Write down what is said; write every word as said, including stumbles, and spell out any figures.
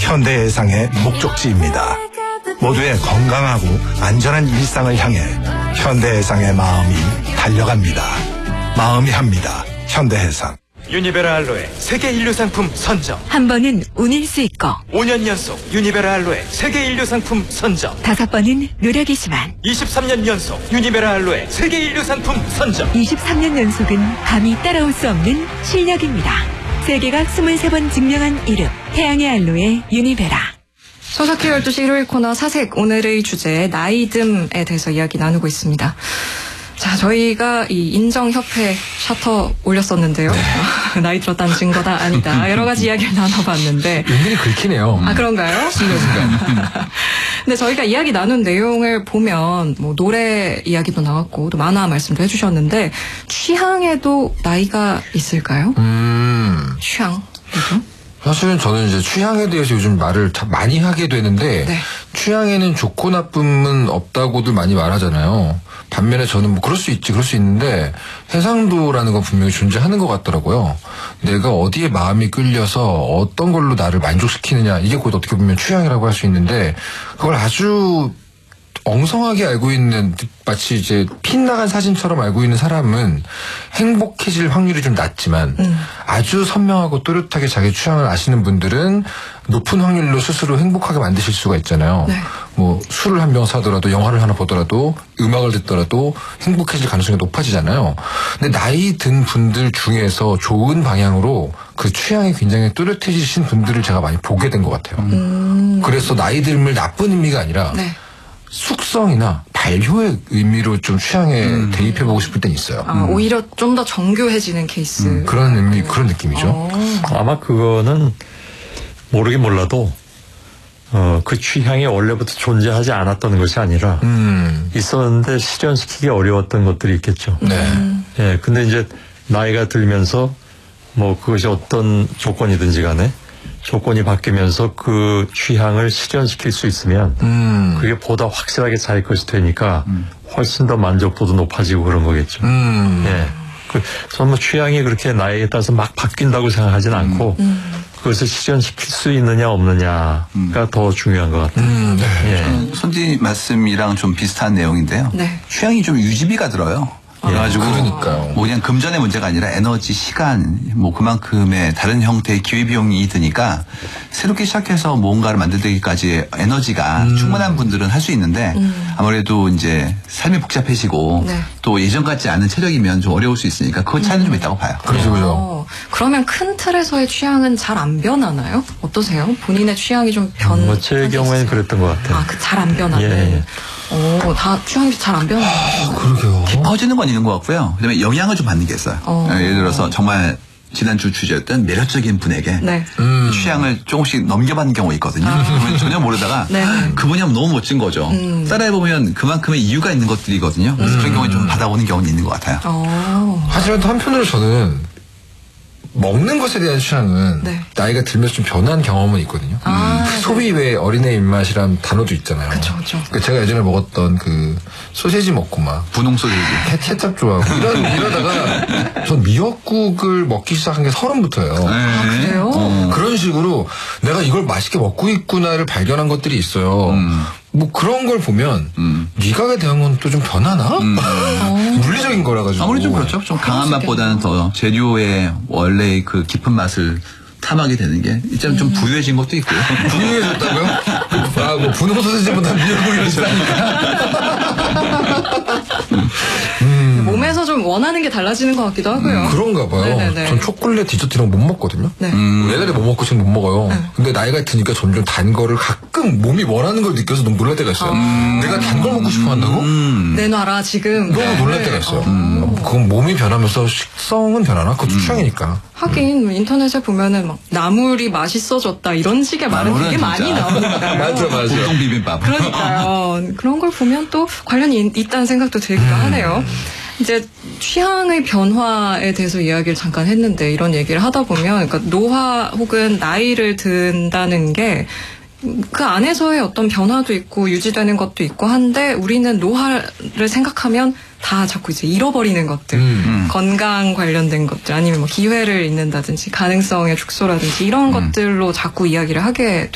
현대해상의 목적지입니다. 모두의 건강하고 안전한 일상을 향해 현대해상의 마음이 달려갑니다. 마음이 합니다. 현대해상. 유니베라 알로에 세계 인류 상품 선정. 한 번은 운일 수 있고 오 년 연속 유니베라 알로에 세계 인류 상품 선정. 다섯 번은 노력이지만 이십삼 년 연속 유니베라 알로에 세계 인류 상품 선정. 이십삼 년 연속은 감히 따라올 수 없는 실력입니다. 세계가 이십삼 번 증명한 이름 태양의 알로에 유니베라. 서석희 열두 시 일요일 코너 사색, 오늘의 주제 나이듦에 대해서 이야기 나누고 있습니다. 자, 저희가 이 인정협회 셔터 올렸었는데요. 네. 나이 들었다는 증거다 아니다. 여러 가지 이야기를 나눠봤는데. 은근히 긁히네요. 아, 그런가요? 순간순간. 근데 저희가 이야기 나눈 내용을 보면 뭐 노래 이야기도 나왔고 또 만화 말씀도 해주셨는데 취향에도 나이가 있을까요? 음. 취향. 사실은 저는 이제 취향에 대해서 요즘 말을 참 많이 하게 되는데 네. 취향에는 좋고 나쁨은 없다고들 많이 말하잖아요. 반면에 저는 뭐 그럴 수 있지 그럴 수 있는데 해상도라는 건 분명히 존재하는 것 같더라고요. 내가 어디에 마음이 끌려서 어떤 걸로 나를 만족시키느냐 이게 곧 어떻게 보면 취향이라고 할 수 있는데 그걸 아주 엉성하게 알고 있는 마치 이제 핏나간 사진처럼 알고 있는 사람은 행복해질 확률이 좀 낮지만 음. 아주 선명하고 또렷하게 자기 취향을 아시는 분들은 높은 확률로 스스로 행복하게 만드실 수가 있잖아요. 네. 뭐 술을 한 병 사더라도 영화를 하나 보더라도 음악을 듣더라도 행복해질 가능성이 높아지잖아요. 근데 나이 든 분들 중에서 좋은 방향으로 그 취향이 굉장히 또렷해지신 분들을 제가 많이 보게 된 것 같아요. 음. 그래서 나이 듦을 나쁜 의미가 아니라 네. 숙성이나 발효의 의미로 좀 취향에 음. 대입해보고 싶을 땐 있어요. 아, 음. 오히려 좀 더 정교해지는 케이스. 음, 그런 의미, 그런 느낌이죠. 어. 아마 그거는 모르긴 몰라도 어, 그 취향이 원래부터 존재하지 않았던 것이 아니라 음. 있었는데 실현시키기 어려웠던 것들이 있겠죠. 네. 음. 예, 근데 이제 나이가 들면서 뭐 그것이 어떤 조건이든지 간에 조건이 바뀌면서 그 취향을 실현시킬 수 있으면 음. 그게 보다 확실하게 자기 것이 되니까 음. 훨씬 더 만족도도 높아지고 그런 거겠죠. 음. 예. 그, 저는 뭐 취향이 그렇게 나이에 따라서 막 바뀐다고 생각하진 않고 음. 그것을 실현시킬 수 있느냐 없느냐가 음. 더 중요한 것 같아요. 음. 네. 예. 손지 말씀이랑 좀 비슷한 내용인데요. 네. 취향이 좀 유지비가 들어요. 그래가지고 그러니까요. 뭐 그냥 금전의 문제가 아니라 에너지, 시간, 뭐 그만큼의 다른 형태의 기회비용이 드니까 새롭게 시작해서 뭔가를 만들기까지 에너지가 음. 충분한 분들은 할 수 있는데 음. 아무래도 이제 삶이 복잡해지고 네. 또 예전 같지 않은 체력이면 좀 어려울 수 있으니까 그 차이는 음. 좀 있다고 봐요. 그렇죠, 그렇죠. 그러면 큰 틀에서의 취향은 잘 안 변하나요? 어떠세요? 본인의 취향이 좀 변? 뭐 제 경우에는 그랬던 것 같아요. 아, 그 잘 안 변하는. 예. 오, 다 취향이 잘 안 변하는 아, 그러게요. 깊어지는 건 있는 것 같고요. 그다음에 영향을 좀 받는 게 있어요. 어. 예를 들어서 정말 지난주 주제였던 매력적인 분에게 네. 음. 취향을 조금씩 넘겨받는 경우가 있거든요. 아. 그러면 전혀 모르다가 네. 그분이 하면 너무 멋진 거죠. 음. 따라해보면 그만큼의 이유가 있는 것들이거든요. 그래서 음. 그런 경우에 좀 받아오는 경우는 있는 것 같아요. 어. 하지만 또 한편으로 저는 먹는 것에 대한 취향은 네. 나이가 들면서 좀 변한 경험은 있거든요. 아, 음. 소위 왜 어린애 입맛이란 단어도 있잖아요. 그쵸, 그쵸. 그러니까 제가 예전에 먹었던 그 소세지 먹고 막 분홍 소세지, 케찹 좋아하고 이런 이러다가 전 미역국을 먹기 시작한 게 서른부터예요. 아, 그래요? 어. 그런 식으로 내가 이걸 맛있게 먹고 있구나를 발견한 것들이 있어요. 음. 뭐 그런 걸 보면 음. 미각에 대한 건 또 좀 변하나? 음. 물리적인 거라 가지고 아무리 좀 그렇죠. 좀 강한 맛보다는 더 재료의 원래 그 깊은 맛을 탐하게 되는 게 이제는 음. 좀 부유해진 것도 있고요. 부유해졌다고요? 아, 뭐 분홍 소세지보다 미역국이 비싸니까. 음. 몸에서 좀 원하는 게 달라지는 것 같기도 하고요. 음, 그런가 봐요. 네네네. 전 초콜릿 디저트 이런 거 못 먹거든요. 네. 음. 옛날에 못 먹고 지금 못 먹어요. 네. 근데 나이가 드니까 점점 단 거를 가끔 몸이 원하는 걸 느껴서 너무 놀랄 때가 있어요. 음. 내가 단 걸 먹고 싶어 한다고? 음. 내놔라 지금. 너무 놀랄 때가 있어요. 음. 그건 몸이 변하면서 식성은 변하나? 그것도 음. 취향이니까. 하긴 인터넷에 보면은 막 나물이 맛있어졌다 이런 식의 말은 되게 진짜. 많이 나오니까요. 맞아 맞아. 보통 비빔밥. 그러니까요. 그런 걸 보면 또 관련이 있다는 생각도 들기도 음. 하네요. 이제 취향의 변화에 대해서 이야기를 잠깐 했는데 이런 얘기를 하다 보면 그러니까 노화 혹은 나이를 든다는 게 그 안에서의 어떤 변화도 있고 유지되는 것도 있고 한데 우리는 노화를 생각하면 다 자꾸 이제 잃어버리는 것들, 음, 음. 건강 관련된 것들 아니면 뭐 기회를 잃는다든지 가능성의 축소라든지 이런 음. 것들로 자꾸 이야기를 하게